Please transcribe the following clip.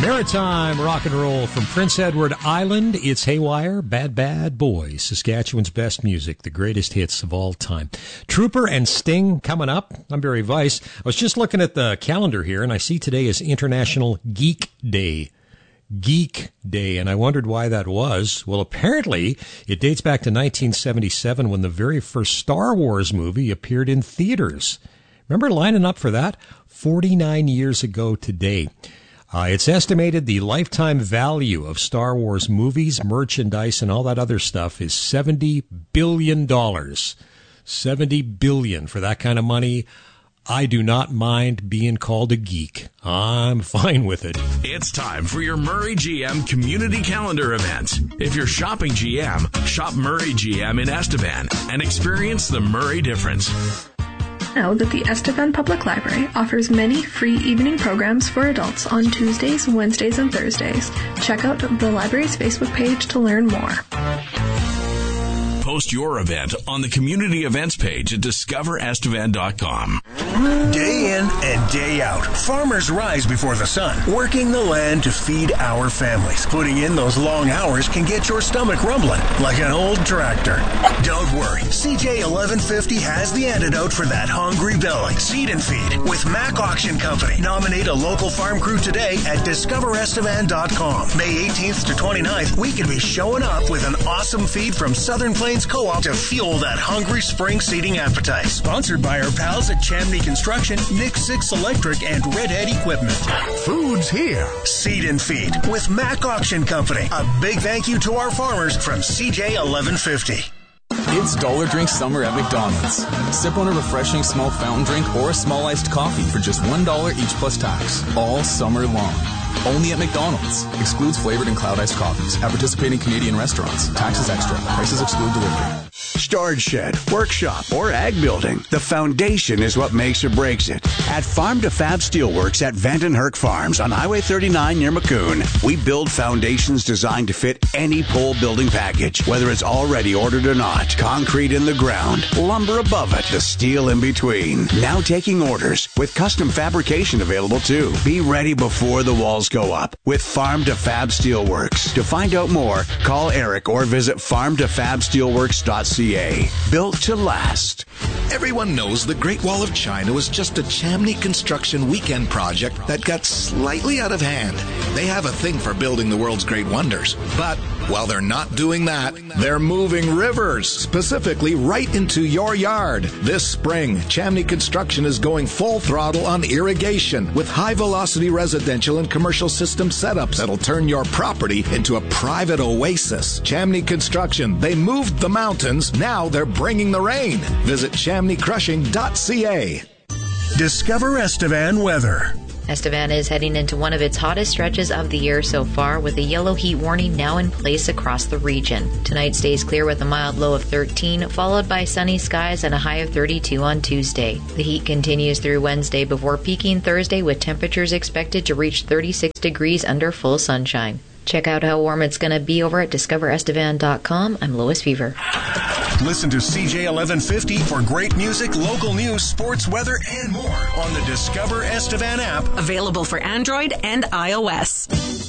Maritime rock and roll from Prince Edward Island. It's Haywire, Bad Bad Boys, Saskatchewan's best music, the greatest hits of all time. Trooper and Sting coming up. I'm Barry Weiss. I was just looking at the calendar here, and I see today is International Geek Day. Geek Day, and I wondered why that was. Well, apparently, it dates back to 1977 when the very first Star Wars movie appeared in theaters. Remember lining up for that? 49 years ago today. It's estimated the lifetime value of Star Wars movies, merchandise, and all that other stuff is $70 billion. $70 billion for that kind of money. I do not mind being called a geek. I'm fine with it. It's time for your Murray GM Community Calendar event. If you're shopping GM, shop Murray GM in Estevan and experience the Murray difference. Know that the Estevan Public Library offers many free evening programs for adults on Tuesdays, Wednesdays, and Thursdays. Check out the library's Facebook page to learn more. Post your event on the community events page at discoverestevan.com. Day in and day out, farmers rise before the sun, working the land to feed our families. Putting in those long hours can get your stomach rumbling like an old tractor. Don't worry, CJ 1150 has the antidote for that hungry belly. Seed and Feed with Mac Auction Company. Nominate a local farm crew today at discoverestevan.com. May 18th to 29th, we could be showing up with an awesome feed from Southern Plains Co-op to fuel that hungry spring seeding appetite. Sponsored by our pals at Chamney Construction, Nick Six Electric, and Redhead Equipment. Food's here. Seed and Feed with Mac Auction Company. A big thank you to our farmers from CJ 1150. It's Dollar Drink Summer at McDonald's. Sip on a refreshing small fountain drink or a small iced coffee for just $1 each plus tax, all summer long. Only at McDonald's. Excludes flavored and cloud iced coffees. At participating Canadian restaurants. Taxes extra. Prices exclude delivery. Storage shed, workshop, or ag building. The foundation is what makes or breaks it. At Farm to Fab Steelworks at Vandenherk Farms on Highway 39 near Maccoon, we build foundations designed to fit any pole building package, whether it's already ordered or not. Concrete in the ground, lumber above it, the steel in between. Now taking orders with custom fabrication available too. Be ready before the walls go up with Farm to Fab Steelworks. To find out more, call Eric or visit farmtofabsteelworks.ca. Built to last. Everyone knows the Great Wall of China was just a Chamney construction weekend project that got slightly out of hand. They have a thing for building the world's great wonders. But while they're not doing that, they're moving rivers, specifically right into your yard. This spring, Chamney Construction is going full throttle on irrigation with high-velocity residential and commercial system setups that'll turn your property into a private oasis. Chamney Construction, they moved the mountains, now they're bringing the rain. Visit ChamneyCrushing.ca. Discover Estevan weather. Estevan is heading into one of its hottest stretches of the year so far, with a yellow heat warning now in place across the region. Tonight stays clear with a mild low of 13, followed by sunny skies and a high of 32 on Tuesday. The heat continues through Wednesday before peaking Thursday, with temperatures expected to reach 36 degrees under full sunshine. Check out how warm it's going to be over at discoverestevan.com. I'm Lois Fever. Listen to CJ 1150 for great music, local news, sports, weather, and more on the Discover Estevan app. Available for Android and iOS.